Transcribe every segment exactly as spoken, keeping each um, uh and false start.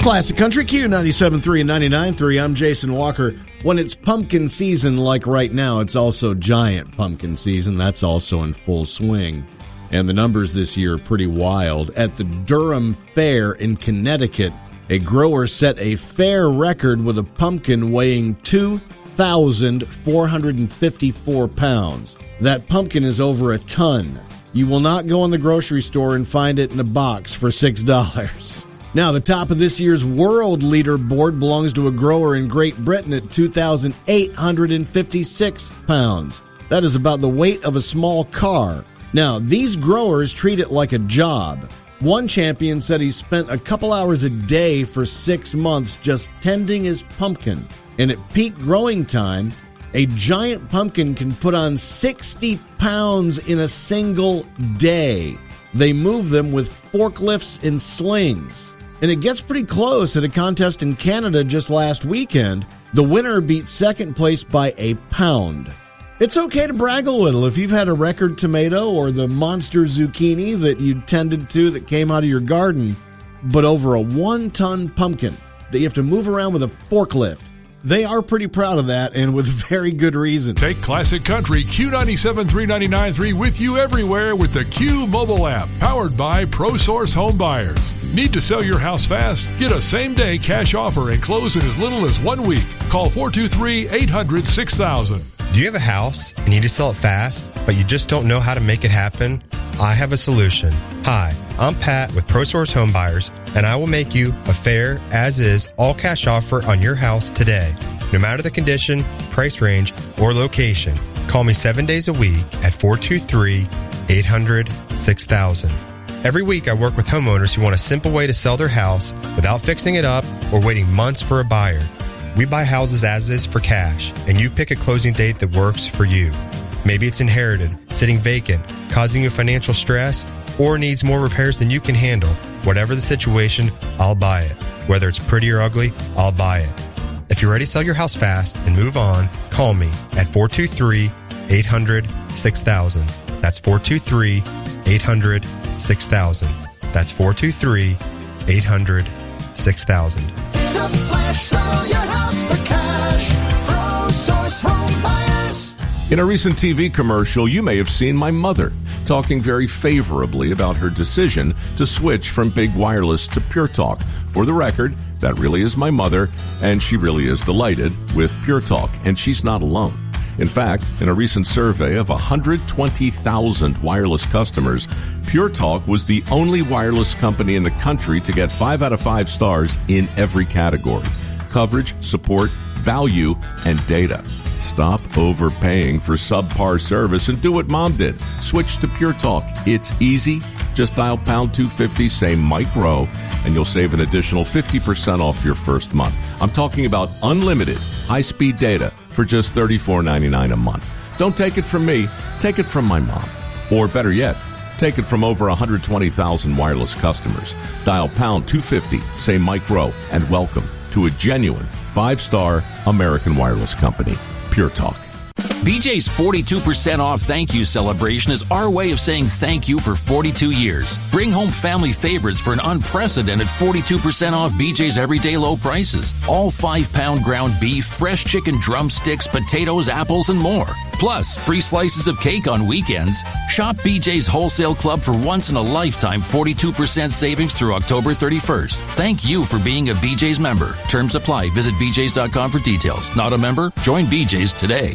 Classic Country Q ninety-seven point three and ninety-nine point three. I'm Jason Walker. When it's pumpkin season like right now, it's also giant pumpkin season. That's also in full swing. And the numbers this year are pretty wild. At the Durham Fair in Connecticut, a grower set a fair record with a pumpkin weighing two thousand four hundred fifty-four pounds. That pumpkin is over a ton. You will not go in the grocery store and find it in a box for six dollars. Now, the top of this year's world leaderboard belongs to a grower in Great Britain at two thousand eight hundred fifty-six pounds. That is about the weight of a small car. Now, these growers treat it like a job. One champion said he spent a couple hours a day for six months just tending his pumpkin. And at peak growing time, a giant pumpkin can put on sixty pounds in a single day. They move them with forklifts and slings. And it gets pretty close at a contest in Canada just last weekend. The winner beat second place by a pound. It's okay to brag a little if you've had a record tomato or the monster zucchini that you tended to that came out of your garden, but over a one-ton pumpkin that you have to move around with a forklift. They are pretty proud of that, and with very good reason. Take Classic Country Q ninety-seven point three ninety-nine point three with you everywhere with the Q mobile app, powered by ProSource Home Buyers. Need to sell your house fast? Get a same-day cash offer and close in as little as one week. Call four two three, eight hundred, six thousand. Do you have a house and need to sell it fast, but you just don't know how to make it happen? I have a solution. Hi, I'm Pat with ProSource Home Buyers, and I will make you a fair, as-is, all-cash offer on your house today. No matter the condition, price range, or location, call me seven days a week at four two three, eight hundred, six thousand. Every week I work with homeowners who want a simple way to sell their house without fixing it up or waiting months for a buyer. We buy houses as is for cash, and you pick a closing date that works for you. Maybe it's inherited, sitting vacant, causing you financial stress, or needs more repairs than you can handle. Whatever the situation, I'll buy it. Whether it's pretty or ugly, I'll buy it. If you're ready to sell your house fast and move on, call me at four two three, eight hundred, six thousand. That's four two three, eight hundred, six thousand. That's four two three, eight hundred, six thousand. In a flash, sell your house for cash. ProSource Home Buyers. In a recent T V commercial, you may have seen my mother talking very favorably about her decision to switch from Big Wireless to Pure Talk. For the record, that really is my mother, and she really is delighted with Pure Talk, and she's not alone. In fact, in a recent survey of one hundred twenty thousand wireless customers, Pure Talk was the only wireless company in the country to get five out of five stars in every category: coverage, support, value, and data. Stop overpaying for subpar service and do what Mom did. Switch to Pure Talk. It's easy. Just dial pound two fifty, say Mike Rowe, and you'll save an additional fifty percent off your first month. I'm talking about unlimited high-speed data for just thirty-four ninety-nine a month. Don't take it from me. Take it from my mom. Or better yet, take it from over one hundred twenty thousand wireless customers. Dial pound two fifty, say Mike Rowe, and welcome to a genuine five-star American wireless company. Pure Talk. B J's forty-two percent off thank you celebration is our way of saying thank you for forty-two years. Bring home family favorites for an unprecedented forty-two percent off B J's everyday low prices. All five-pound ground beef, fresh chicken drumsticks, potatoes, apples, and more. Plus, free slices of cake on weekends. Shop B J's Wholesale Club for once-in-a-lifetime forty-two percent savings through October thirty-first. Thank you for being a B J's member. Terms apply. Visit B J's dot com for details. Not a member? Join B J's today.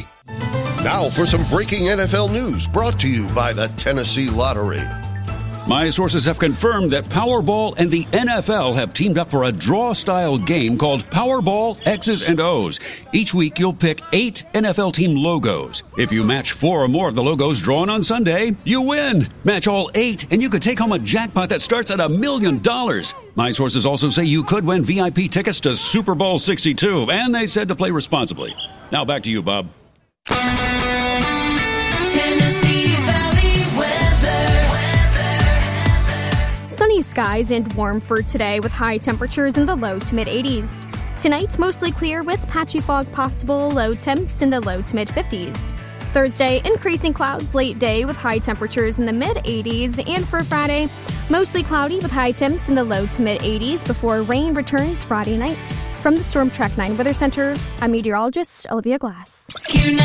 Now for some breaking N F L news brought to you by the Tennessee Lottery. My sources have confirmed that Powerball and the N F L have teamed up for a draw-style game called Powerball X's and O's. Each week, you'll pick eight N F L team logos. If you match four or more of the logos drawn on Sunday, you win. Match all eight, and you could take home a jackpot that starts at a million dollars. My sources also say you could win V I P tickets to Super Bowl sixty-two, and they said to play responsibly. Now back to you, Bob. Tennessee Valley weather. Sunny skies and warm for today with high temperatures in the low to mid eighties. Tonight, mostly clear with patchy fog possible, low temps in the low to mid fifties. Thursday, increasing clouds late day with high temperatures in the mid eighties. And for Friday, Mostly cloudy with high temps in the low to mid eighties before rain returns Friday night. From the Storm Track nine Weather Center, I'm meteorologist Olivia Glass. Q